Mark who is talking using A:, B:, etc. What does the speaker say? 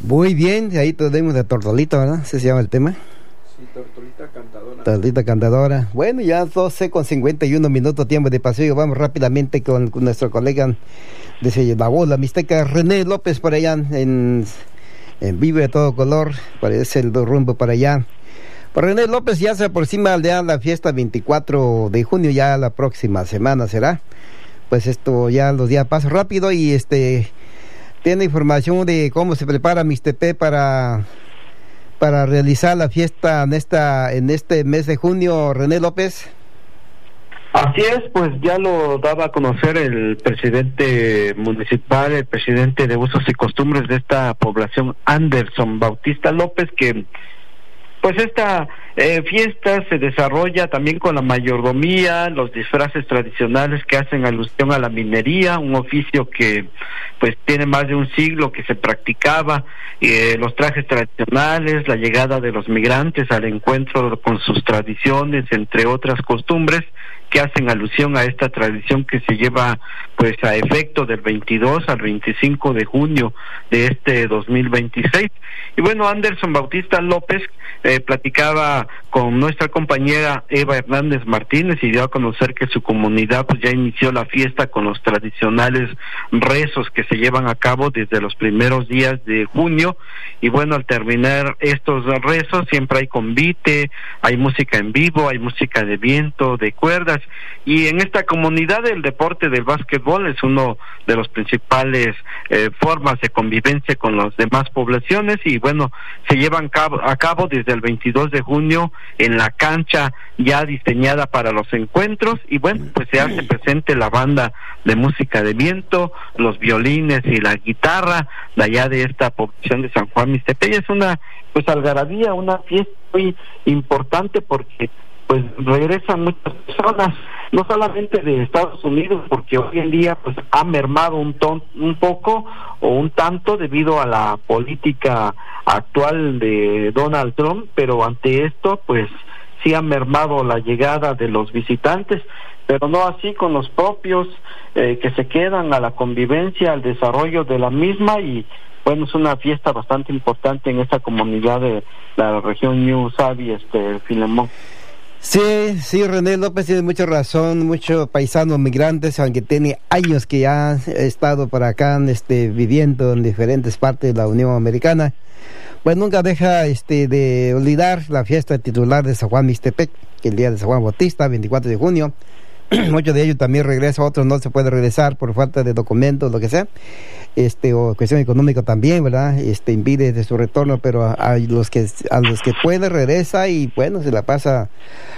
A: Muy bien, ahí tenemos de Tortolita, ¿verdad? ¿Ese se llama el tema?
B: Sí, Tortolita Cantadora.
A: Tortolita Cantadora. Bueno, ya 12:51 tiempo de paseo. Vamos rápidamente con nuestro colega de la voz, la mixteca René López, por allá en vivo de todo color. Parece el rumbo para allá. Por René López, ya se aproxima ya la fiesta 24 de junio, ya la próxima semana será. Pues esto ya los días pasan rápido y tiene información de cómo se prepara Mixtepec para realizar la fiesta en este mes de junio, René López.
C: Así es, pues ya lo daba a conocer el presidente municipal, el presidente de usos y costumbres de esta población, Anderson Bautista López, que pues esta fiesta se desarrolla también con la mayordomía, los disfraces tradicionales que hacen alusión a la minería, un oficio que pues tiene más de un siglo que se practicaba, los trajes tradicionales, la llegada de los migrantes al encuentro con sus tradiciones, entre otras costumbres que hacen alusión a esta tradición que se lleva pues a efecto del 22 al 25 de junio de este 2026. Y bueno, Anderson Bautista López platicaba con nuestra compañera Eva Hernández Martínez y dio a conocer que su comunidad pues ya inició la fiesta con los tradicionales rezos que se llevan a cabo desde los primeros días de junio. Y bueno, al terminar estos rezos siempre hay convite, hay música en vivo, hay música de viento, de cuerdas, y en esta comunidad el deporte del básquetbol es uno de los principales formas de convivencia con las demás poblaciones. Y bueno, se llevan a cabo desde el 22 de junio en la cancha ya diseñada para los encuentros. Y bueno, pues se hace presente la banda de música de viento, los violines y la guitarra de allá de esta población de San Juan Mixtepec. Es una pues algarabía, una fiesta muy importante porque pues regresan muchas personas, no solamente de Estados Unidos, porque hoy en día pues ha mermado un poco o un tanto debido a la política actual de Donald Trump, pero ante esto pues sí ha mermado la llegada de los visitantes, pero no así con los propios que se quedan a la convivencia, al desarrollo de la misma. Y bueno, es una fiesta bastante importante en esta comunidad de la región New Savi, Filemón.
A: Sí, René López tiene mucha razón, muchos paisanos migrantes, aunque tiene años que ya ha estado por acá viviendo en diferentes partes de la Unión Americana, pues nunca deja de olvidar la fiesta titular de San Juan Mixtepec, que el día de San Juan Bautista, 24 de junio. Muchos de ellos también regresan, otros no se puede regresar por falta de documentos, lo que sea, o cuestión económica también, ¿verdad? Impide de su retorno, pero a los que puede regresa y bueno, se la pasa